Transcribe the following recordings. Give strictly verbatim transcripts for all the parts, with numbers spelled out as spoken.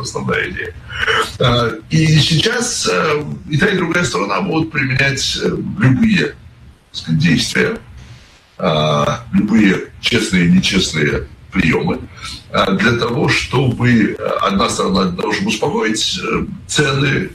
основная идея. И сейчас и та, и другая сторона могут применять любые, так сказать, действия, любые честные и нечестные приемы для того, чтобы одна сторона для того, чтобы успокоить цены.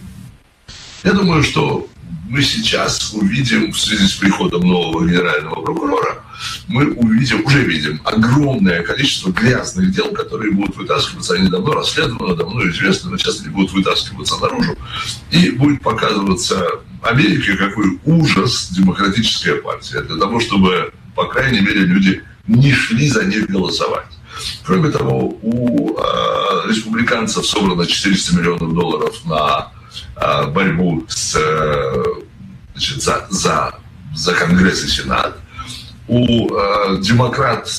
Я думаю, что мы сейчас увидим в связи с приходом нового генерального прокурора, мы увидим, уже видим огромное количество грязных дел, которые будут вытаскиваться, они давно расследованы, давно известны, но сейчас они будут вытаскиваться наружу, и будет показываться Америке, какой ужас демократическая партия, для того, чтобы, по крайней мере, люди не шли за них голосовать. Кроме того, у э, республиканцев собрано четыреста миллионов долларов на э, борьбу с, э, значит, за, за, за Конгресс и Сенат. У э, демократ,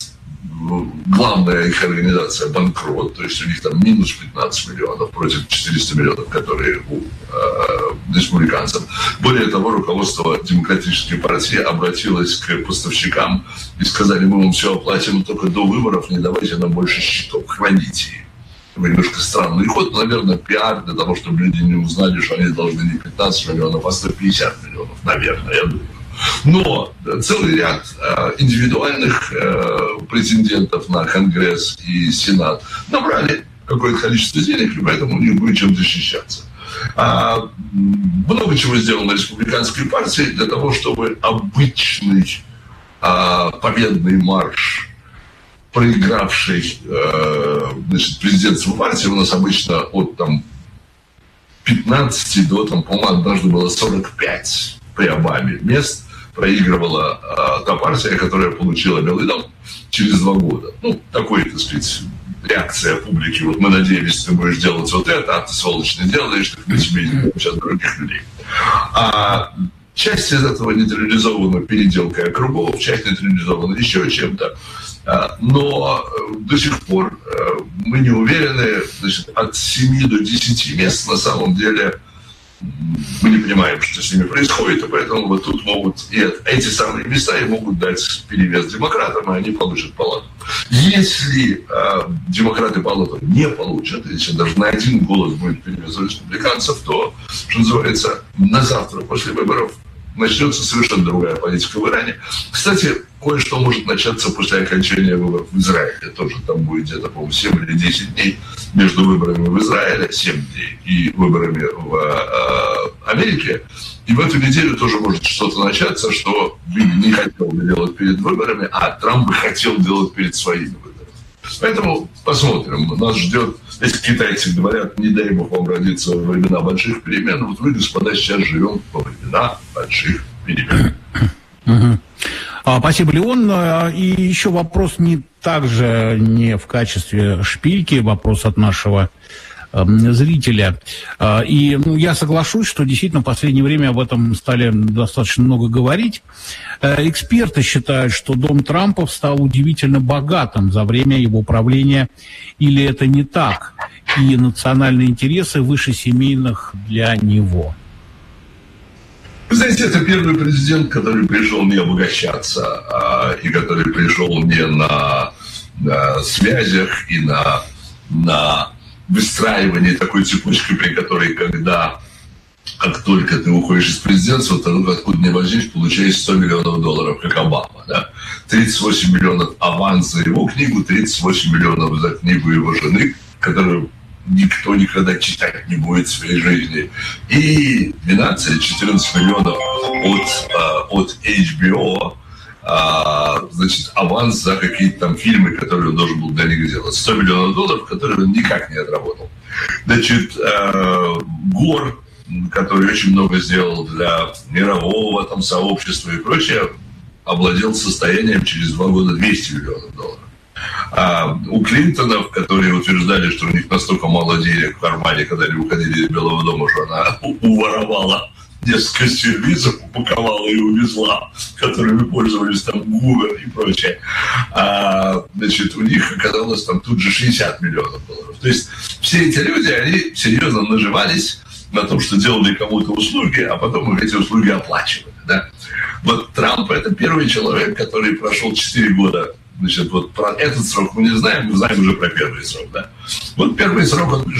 главная их организация банкрот, то есть у них там минус пятнадцать миллионов против четырёхсот миллионов, которые у э, республиканцев. Более того, руководство Демократической партии обратилось к поставщикам и сказали: мы вам все оплатим, только до выборов не давайте нам больше счетов, храните их. Немножко странный ход, наверное, пиар для того, чтобы люди не узнали, что они должны не пятнадцать миллионов, а сто пятьдесят миллионов, наверное, я думаю. Но целый ряд э, индивидуальных э, претендентов на Конгресс и Сенат набрали какое-то количество денег, и поэтому у них будет чем защищаться. А, много чего сделано республиканской партией для того, чтобы обычный а, победный марш, проигравший э, значит, президентскую партию, у нас обычно от там, пятнадцати до, там, по-моему, однажды было сорок пять при Обаме мест, проигрывала э, та партия, которая получила Белый дом через два года. Ну, такой, так сказать, реакция публики. Вот мы надеялись, ты будешь делать вот это, а ты, сволочь, не делаешь, так мы тебе не сейчас других людей. А часть из этого нейтрализована переделкой округов, часть нейтрализована еще чем-то. А, но до сих пор а, мы не уверены, значит, от семи до десяти мест на самом деле мы не понимаем, что с ними происходит, и поэтому вот тут могут и эти самые места и могут дать перевес демократам, и они получат палату. Если э, демократы палату не получат, если даже на один голос будет перевес у республиканцев, то, что называется, на завтра после выборов начнется совершенно другая политика в Иране. Кстати, кое-что может начаться после окончания выборов в Израиле. Тоже там будет где-то, по-моему, семь или десять дней между выборами в Израиле, семь дней, и выборами в э, Америке. И в эту неделю тоже может что-то начаться, что Биби не хотел бы делать перед выборами, а Трамп бы хотел делать перед своими выборами. Поэтому посмотрим. Нас ждет, если китайцы говорят, не дай бог вам родиться во времена больших перемен, вот вы, господа, сейчас живем во времена больших перемен. Спасибо, Леон. И еще вопрос не также не в качестве шпильки, вопрос от нашего э, зрителя. И ну, я соглашусь, что действительно в последнее время об этом стали достаточно много говорить. Эксперты считают, что дом Трампов стал удивительно богатым за время его правления, или это не так, и национальные интересы выше семейных для него. Вы знаете, это первый президент, который пришел не обогащаться, а, и который пришел не на, на связях и на, на выстраивании такой цепочки, при которой, когда, как только ты уходишь из президентства, то откуда ни возьмешь, получаешь сто миллионов долларов, как Обама. Да? тридцать восемь миллионов аванс за его книгу, тридцать восемь миллионов за книгу его жены, которую никто никогда читать не будет в своей жизни. И двенадцать-четырнадцать миллионов от, от эйч би о, значит, аванс за какие-то там фильмы, которые он должен был для них делать. сто миллионов долларов, которые он никак не отработал. Значит, Гор, который очень много сделал для мирового там сообщества и прочее, овладел состоянием через два года двести миллионов долларов. А у Клинтонов, которые утверждали, что у них настолько мало денег в кармане, когда они уходили из Белого дома, что она уворовала несколько сервизов, упаковала и увезла, которыми пользовались там Гувер и прочее. А, значит, у них оказалось там тут же шестьдесят миллионов долларов. То есть все эти люди, они серьезно наживались на том, что делали кому-то услуги, а потом их эти услуги оплачивали. Да? Вот Трамп — это первый человек, который прошел четыре года. Значит, вот про этот срок мы не знаем, мы знаем уже про первый срок, да. Вот первый срок он